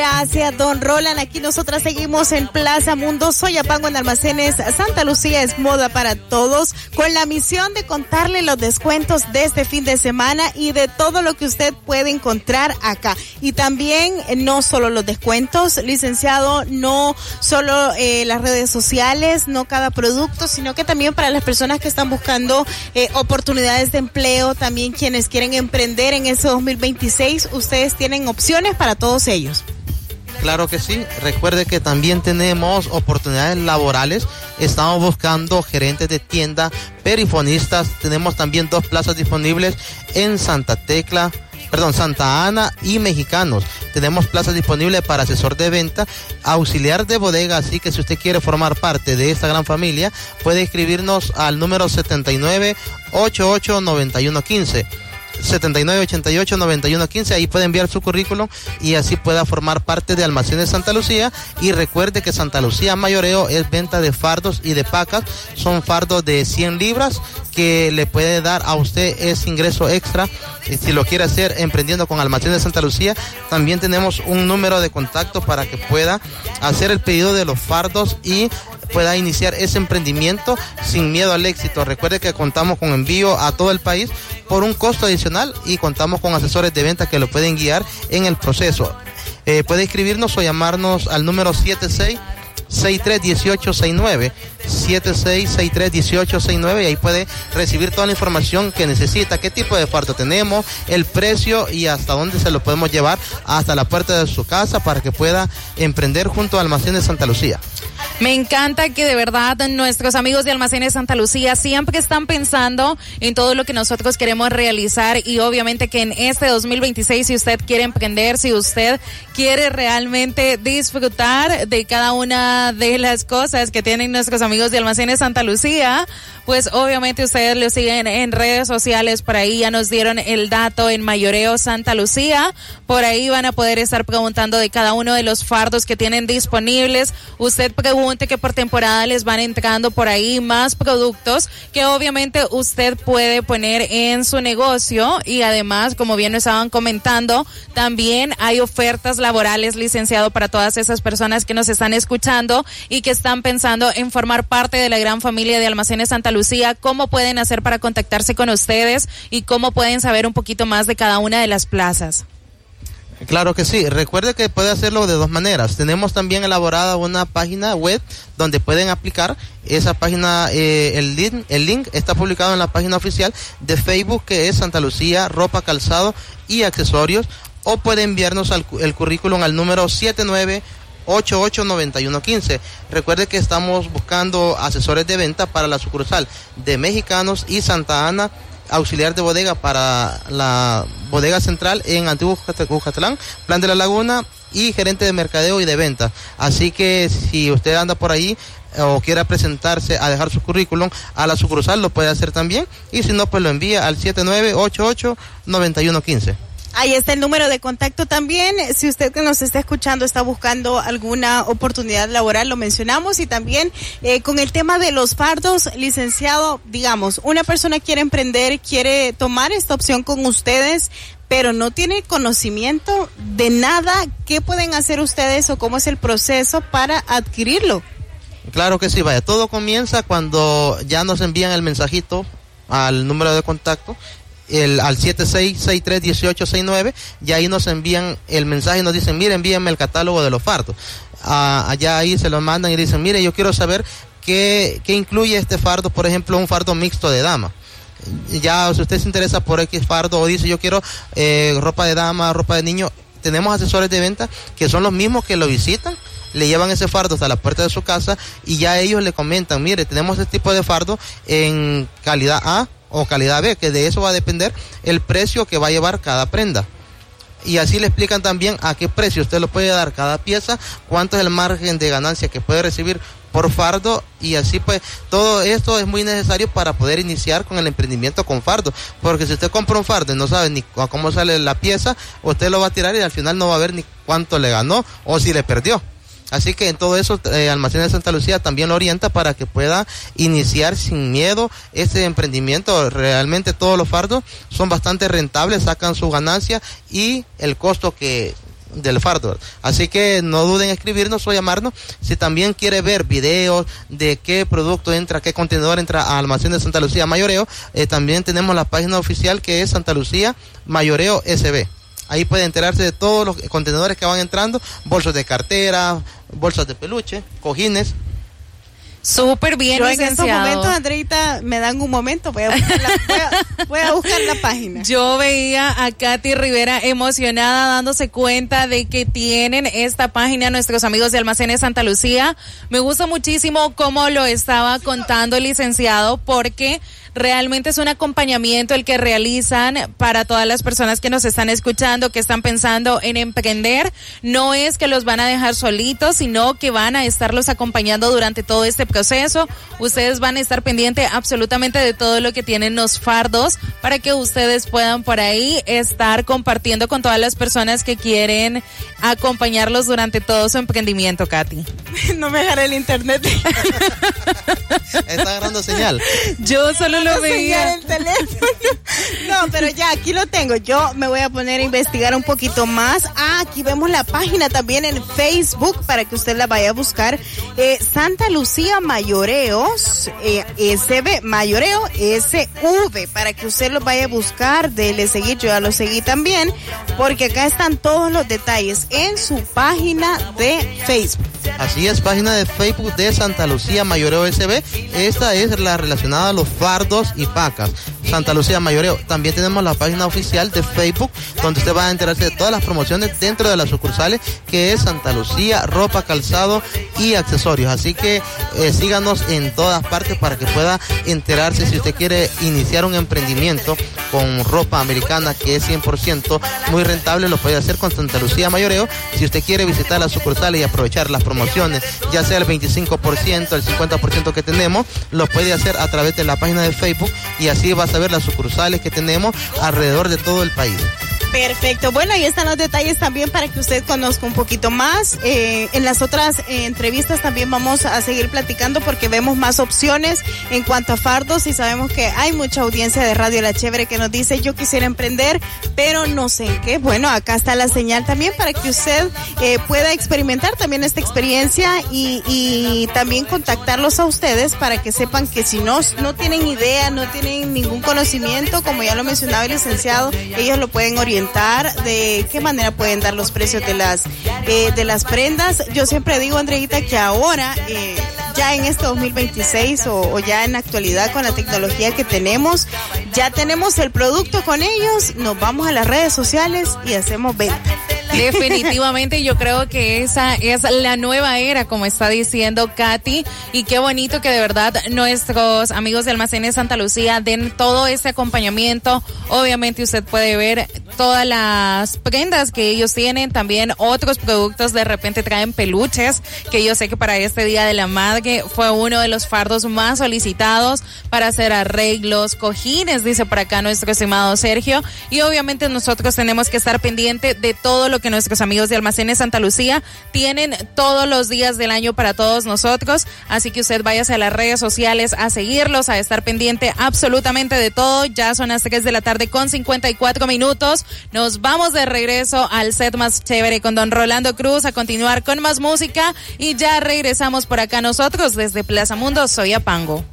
Gracias, don Roland. Aquí nosotras seguimos en Plaza Mundo Soyapango, en Almacenes Santa Lucía. Es moda para todos, con la misión de contarle los descuentos de este fin de semana y de todo lo que usted puede encontrar acá. Y también no solo los descuentos, licenciado, no solo las redes sociales, no cada producto, sino que también para las personas que están buscando oportunidades de empleo, también quienes quieren emprender en ese 2026, ustedes tienen opciones para todos ellos. Claro que sí, recuerde que también tenemos oportunidades laborales, estamos buscando gerentes de tienda, perifonistas, tenemos también 2 plazas disponibles en Santa Ana y Mexicanos. Tenemos plazas disponibles para asesor de venta, auxiliar de bodega, así que si usted quiere formar parte de esta gran familia, puede escribirnos al número 7988-9115. 7988-9115, ahí puede enviar su currículum y así pueda formar parte de Almacenes Santa Lucía. Y recuerde que Santa Lucía Mayoreo es venta de fardos y de pacas, son fardos de 100 libras que le puede dar a usted ese ingreso extra si lo quiere hacer emprendiendo con Almacenes Santa Lucía. También tenemos un número de contacto para que pueda hacer el pedido de los fardos y pueda iniciar ese emprendimiento sin miedo al éxito. Recuerde que contamos con envío a todo el país por un costo adicional y contamos con asesores de venta que lo pueden guiar en el proceso. Puede escribirnos o llamarnos al número 76631869, 76631869, y ahí puede recibir toda la información que necesita, qué tipo de fardo tenemos, el precio y hasta dónde se lo podemos llevar hasta la puerta de su casa para que pueda emprender junto a Almacenes Santa Lucía. Me encanta que de verdad nuestros amigos de Almacenes Santa Lucía siempre están pensando en todo lo que nosotros queremos realizar, y obviamente que en este 2026, si usted quiere emprender, si usted quiere realmente disfrutar de cada una de las cosas que tienen nuestros amigos de Almacenes Santa Lucía, pues obviamente ustedes lo siguen en redes sociales. Por ahí ya nos dieron el dato en Mayoreo Santa Lucía, por ahí van a poder estar preguntando de cada uno de los fardos que tienen disponibles. Usted pregunte que por temporada les van entrando por ahí más productos que obviamente usted puede poner en su negocio. Y además, como bien nos estaban comentando, también hay ofertas laborales, licenciado, para todas esas personas que nos están escuchando y que están pensando en formar parte de la gran familia de Almacenes Santa Lucía. ¿Cómo pueden hacer para contactarse con ustedes y cómo pueden saber un poquito más de cada una de las plazas? Claro que sí, recuerde que puede hacerlo de 2 maneras. Tenemos también elaborada una página web donde pueden aplicar. Esa página, el link está publicado en la página oficial de Facebook, que es Santa Lucía Ropa, Calzado y Accesorios, o puede enviarnos el currículum al número 7988-9115. Recuerde que estamos buscando asesores de venta para la sucursal de Mexicanos y Santa Ana, auxiliar de bodega para la bodega central en Antiguo Jucatlán, Plan de la Laguna, y gerente de mercadeo y de venta. Así que si usted anda por ahí o quiera presentarse a dejar su currículum a la sucursal, lo puede hacer también, y si no, pues lo envía al 7988-9115. Ahí está el número de contacto también. Si usted que nos está escuchando está buscando alguna oportunidad laboral, lo mencionamos. Y también con el tema de los fardos, licenciado, digamos, una persona quiere emprender, quiere tomar esta opción con ustedes, pero no tiene conocimiento de nada. ¿Qué pueden hacer ustedes o cómo es el proceso para adquirirlo? Claro que sí, vaya, todo comienza cuando ya nos envían el mensajito al número de contacto, al 76631869, y ahí nos envían el mensaje y nos dicen, mire, envíenme el catálogo de los fardos. Allá ahí se lo mandan y dicen, mire, yo quiero saber qué incluye este fardo, por ejemplo, un fardo mixto de dama. Ya, si usted se interesa por X fardo o dice, yo quiero ropa de dama, ropa de niño, tenemos asesores de venta que son los mismos que lo visitan, le llevan ese fardo hasta la puerta de su casa y ya ellos le comentan, mire, tenemos este tipo de fardo en calidad A o calidad B, que de eso va a depender el precio que va a llevar cada prenda. Y así le explican también a qué precio usted lo puede dar cada pieza, cuánto es el margen de ganancia que puede recibir por fardo, y así pues todo esto es muy necesario para poder iniciar con el emprendimiento con fardo, porque si usted compra un fardo y no sabe ni cómo sale la pieza, usted lo va a tirar y al final no va a ver ni cuánto le ganó o si le perdió. Así que en todo eso, Almacenes Santa Lucía también lo orienta para que pueda iniciar sin miedo este emprendimiento. Realmente todos los fardos son bastante rentables, sacan su ganancia, y el costo que del fardo. Así que no duden en escribirnos o llamarnos si también quiere ver videos de qué producto entra, qué contenedor entra a Almacén de Santa Lucía Mayoreo. También tenemos la página oficial que es Santa Lucía Mayoreo SB. Ahí puede enterarse de todos los contenedores que van entrando, bolsos de cartera, bolsas de peluche, cojines. Súper bien, yo licenciado. En estos momentos, Andreita, me dan un momento, voy a buscar la página. Yo veía a Katy Rivera emocionada dándose cuenta de que tienen esta página nuestros amigos de Almacenes Santa Lucía. Me gusta muchísimo cómo lo estaba contando el licenciado, porque realmente es un acompañamiento el que realizan para todas las personas que nos están escuchando, que están pensando en emprender. No es que los van a dejar solitos, sino que van a estarlos acompañando durante todo este proceso. Ustedes van a estar pendientes absolutamente de todo lo que tienen los fardos para que ustedes puedan por ahí estar compartiendo con todas las personas que quieren acompañarlos durante todo su emprendimiento, Katy. No me agarré el internet. Está agarrando señal. Yo solo lo veía. El teléfono. No, pero ya aquí lo tengo. Yo me voy a poner a investigar un poquito más. Aquí vemos la página también en Facebook para que usted la vaya a buscar. Santa Lucía Mayoreos SB, Mayoreo SV, para que usted lo vaya a buscar. Dele seguir, yo ya lo seguí también, porque acá están todos los detalles en su página de Facebook. Así es, página de Facebook de Santa Lucía Mayoreo SB. Esta es la relacionada a los fardos y pacas. Santa Lucía Mayoreo. También tenemos la página oficial de Facebook, donde usted va a enterarse de todas las promociones dentro de las sucursales, que es Santa Lucía, ropa, calzado y accesorios. Así que síganos en todas partes para que pueda enterarse si usted quiere iniciar un emprendimiento con ropa americana que es 100% muy rentable. Lo puede hacer con Santa Lucía Mayoreo. Si usted quiere visitar las sucursales y aprovechar las promociones, ya sea el 25%, el 50% que tenemos, lo puede hacer a través de la página de Facebook, y así vas a ver las sucursales que tenemos alrededor de todo el país. Perfecto. Bueno, ahí están los detalles también para que usted conozca un poquito más. En las otras entrevistas también vamos a seguir platicando, porque vemos más opciones en cuanto a fardos, y sabemos que hay mucha audiencia de Radio La Chévere que nos dice: yo quisiera emprender, pero no sé en qué. Bueno, acá está la señal también para que usted pueda experimentar también esta experiencia, y también contactarlos a ustedes para que sepan que si no tienen idea, no tienen ningún conocimiento, como ya lo mencionaba el licenciado, ellos lo pueden orientar de qué manera pueden dar los precios de las prendas. Yo siempre digo, Andreita, que ahora ya en este 2026 o ya en la actualidad, con la tecnología que tenemos, ya tenemos el producto con ellos, nos vamos a las redes sociales y hacemos venta. Definitivamente yo creo que esa es la nueva era, como está diciendo Katy, y qué bonito que de verdad nuestros amigos de Almacenes Santa Lucía den todo este acompañamiento. Obviamente usted puede ver todas las prendas que ellos tienen, también otros productos, de repente traen peluches, que yo sé que para este Día de la Madre fue uno de los fardos más solicitados para hacer arreglos, cojines, dice por acá nuestro estimado Sergio, y obviamente nosotros tenemos que estar pendiente de todo lo que nuestros amigos de Almacenes Santa Lucía tienen todos los días del año para todos nosotros, así que usted váyase a las redes sociales a seguirlos, a estar pendiente absolutamente de todo. Ya son las 3 de la tarde con 54 minutos, nos vamos de regreso al set más chévere con don Rolando Cruz, a continuar con más música, y ya regresamos por acá nosotros desde Plaza Mundo. Soy Apango.